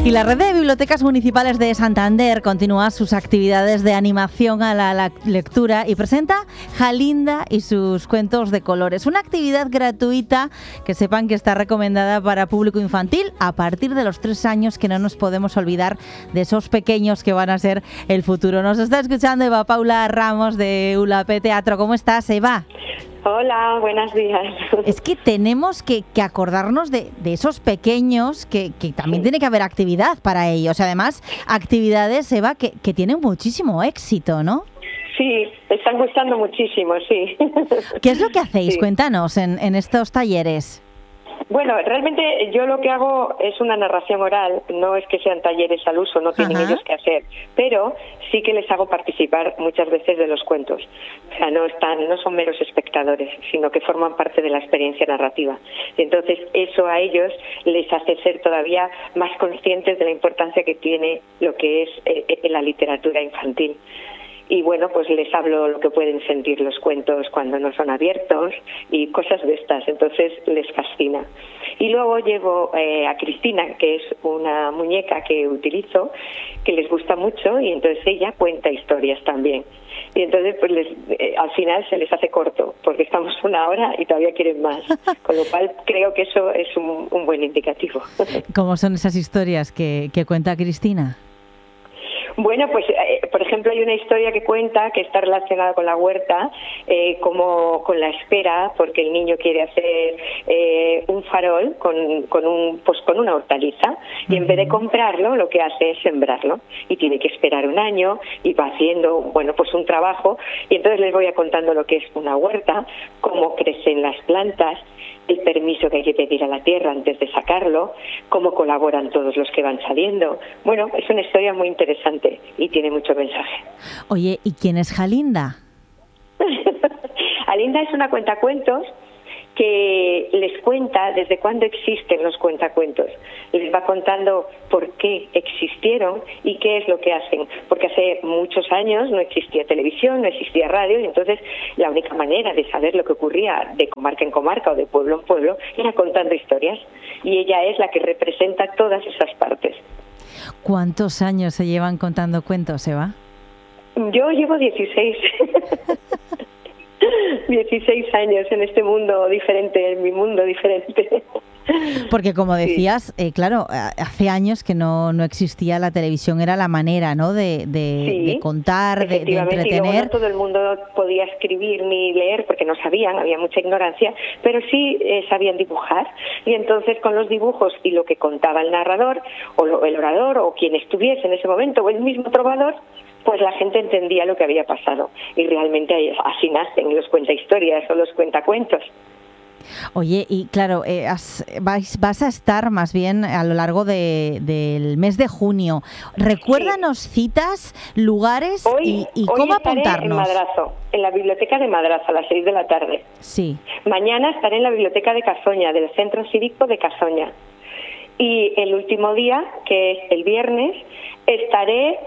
Y la red de bibliotecas municipales de Santander continúa sus actividades de animación a la lectura y presenta Jalinda y sus cuentos de colores. Una actividad gratuita que sepan que está recomendada para público infantil a partir de los 3 años, que no nos podemos olvidar de esos pequeños que van a ser el futuro. Nos está escuchando Eva Paula Ramos de ULAP Teatro. ¿Cómo estás, Eva? Hola, buenos días. Es que tenemos que acordarnos de esos pequeños que también tiene que haber actividad para ellos. Además, actividades, Eva, que tienen muchísimo éxito, ¿no? Sí, están gustando muchísimo, sí. ¿Qué es lo que hacéis? Sí. Cuéntanos en estos talleres. Bueno, realmente yo lo que hago es una narración oral, no es que sean talleres al uso, no tienen ellos que hacer, pero sí que les hago participar muchas veces de los cuentos. O sea, no son meros espectadores, sino que forman parte de la experiencia narrativa. Entonces, eso a ellos les hace ser todavía más conscientes de la importancia que tiene lo que es la literatura infantil. Y bueno, pues les hablo lo que pueden sentir los cuentos cuando no son abiertos y cosas de estas, entonces les fascina. Y luego llevo a Cristina, que es una muñeca que utilizo, que les gusta mucho, y entonces ella cuenta historias también. Y entonces pues al final se les hace corto, porque estamos 1 hora y todavía quieren más, con lo cual creo que eso es un buen indicativo. ¿Cómo son esas historias que cuenta Cristina? Bueno, pues por ejemplo hay una historia que cuenta que está relacionada con la huerta, como con la espera, porque el niño quiere hacer un farol con una hortaliza, y en vez de comprarlo lo que hace es sembrarlo, y tiene que esperar 1 año y va haciendo pues un trabajo, y entonces les voy a contando lo que es una huerta, cómo crecen las plantas, el permiso que hay que pedir a la tierra antes de sacarlo, cómo colaboran todos los que van saliendo. Bueno, es una historia muy interesante y tiene mucho mensaje. Oye, ¿y quién es Jalinda? Jalinda es una cuentacuentos que les cuenta desde cuándo existen los cuentacuentos. Les va contando por qué existieron y qué es lo que hacen. Porque hace muchos años no existía televisión, no existía radio, y entonces la única manera de saber lo que ocurría de comarca en comarca o de pueblo en pueblo era contando historias. Y ella es la que representa todas esas partes. ¿Cuántos años se llevan contando cuentos, Eva? Yo llevo 16. 16 años en este mundo diferente, en mi mundo diferente. Porque como decías, claro, hace años que no existía la televisión, era la manera, ¿no?, de contar, de entretener. Y luego no todo el mundo podía escribir ni leer porque no sabían, había mucha ignorancia, pero sí sabían dibujar, y entonces con los dibujos y lo que contaba el narrador o el orador o quien estuviese en ese momento o el mismo trovador, pues la gente entendía lo que había pasado, y realmente así nacen los cuentahistorias o los cuentacuentos. Oye, y claro, vas a estar más bien a lo largo del mes de junio. Recuérdanos citas, lugares y cómo apuntarnos. Hoy estaré en Madrazo, en la biblioteca de Madrazo, a las 6 de la tarde. Sí. Mañana estaré en la biblioteca de Casoña, del Centro Cívico de Casoña. Y el último día, que es el viernes, estaré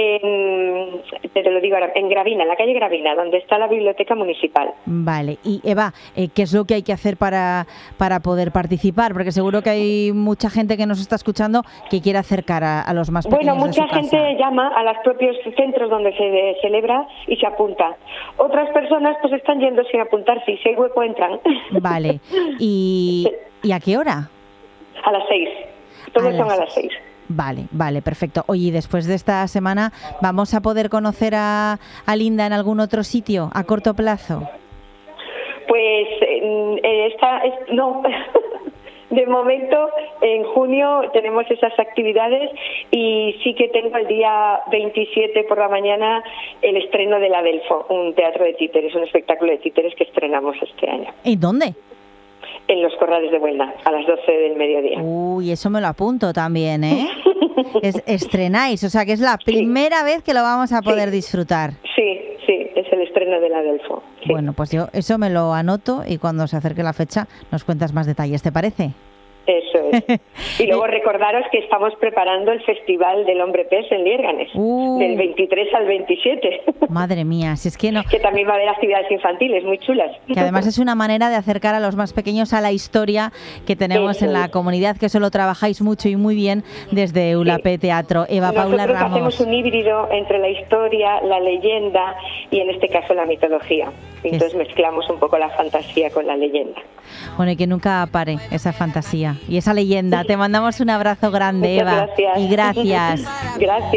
en Gravina, en la calle Gravina, donde está la biblioteca municipal. Vale. Y Eva, ¿qué es lo que hay que hacer para poder participar? Porque seguro que hay mucha gente que nos está escuchando que quiere acercar a los más pequeños. Bueno, mucha gente llama a los propios centros donde se celebra y se apunta. Otras personas pues están yendo sin apuntarse, y si hay hueco entran. Vale. ¿Y a qué hora? A las 6. Todos son a las 6. Vale, perfecto. Oye, ¿y después de esta semana vamos a poder conocer a Linda en algún otro sitio a corto plazo? Pues no. De momento, en junio tenemos esas actividades, y sí que tengo el día 27 por la mañana el estreno de La Delfo, un teatro de títeres, un espectáculo de títeres que estrenamos este año. ¿En dónde? En los Corrales de Buelna, a las 12 del mediodía. Uy, eso me lo apunto también, ¿eh? Estrenáis, o sea que es la primera vez que lo vamos a poder disfrutar. Sí, es el estreno de La Delfo. Sí. Bueno, pues yo eso me lo anoto, y cuando se acerque la fecha nos cuentas más detalles, ¿te parece? Eso es. Y luego recordaros que estamos preparando el Festival del Hombre Pez en Liérganes, del 23 al 27. Madre mía, si es que no... Que también va a haber actividades infantiles muy chulas. Que además es una manera de acercar a los más pequeños a la historia que tenemos en la comunidad, que eso lo trabajáis mucho y muy bien desde Eulapé Teatro. Eva Paula Ramos. Nosotros hacemos un híbrido entre la historia, la leyenda y en este caso la mitología. Entonces mezclamos un poco la fantasía con la leyenda. Bueno, y que nunca pare esa fantasía y esa leyenda. Te mandamos un abrazo grande, Muchas Eva. Gracias. Y gracias. Gracias.